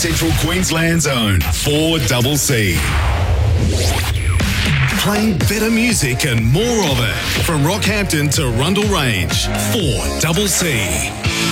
Central Queensland's own 4CC. Playing better music and more of it. From Rockhampton to Rundle Range, 4CC.